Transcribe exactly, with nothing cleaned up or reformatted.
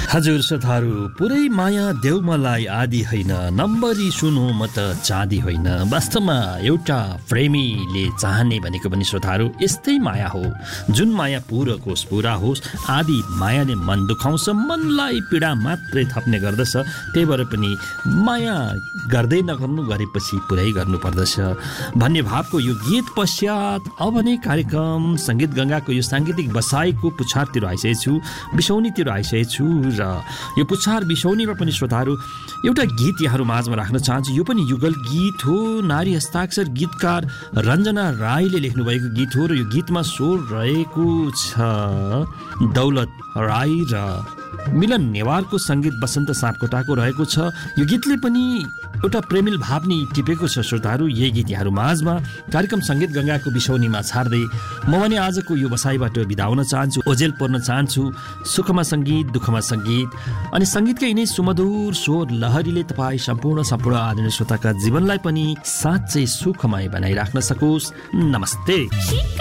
हजुर श्रोताहरू, पुरै माया देऊ मलाई आदि होइन, नम्बरी सुनु म त चाँदी होइन। वास्तवमा एउटा प्रेमीले चाहने भनेको पनि श्रोताहरू यस्तै माया हो, जुन माया पूरक होस्, पुरा होस्। आदि मायाले मन दुखाउँछ, मनलाई पीडा मात्रै थप्ने गर्दछ। त्यही भएर पनि माया गर्दै नगर्नु, गरेपछि पुरै गर्नुपर्दछ भन्ने भावको यो गीत पश्चात अब नै कार्यक्रम सङ्गीत गङ्गाको यो साङ्गीतिक बसाइको पुछारतिर आइसकेको छु, बिसौनीतिर आइसकेको छु। र यो पुछार बिसौनीमा पनि श्रोताहरू एउटा गीत यहाँहरू माझमा राख्न चाहन्छु। यो पनि युगल गीत हो, नारी हस्ताक्षर गीतकार रञ्जना राईले लेख्नुभएको गीत हो। र यो गीतमा स्वर रहेको छ दौलत राई र मिलन नेवारको सङ्गीत बसन्त सापकोटाको रहेको छ। यो गीतले पनि एउटा प्रेमिल भाव नि टिपेको छ श्रोताहरू। यही गीत यहाँहरू माझमा कार्यक्रम सङ्गीत गङ्गाको बिसौनीमा छाड्दै म भने आजको यो बसाइबाट बिदा हुन चाहन्छु, ओझेल पर्न चाहन्छु। सुखमा सङ्गीत, दुःखमा सङ्गीत अनि सङ्गीतकै यिनै सुमधुर स्वर लहरीले तपाईँ सम्पूर्ण सम्पूर्ण आदरणीय श्रोताका जीवनलाई पनि साँच्चै सुखमय बनाइराख्न सकोस्। नमस्ते।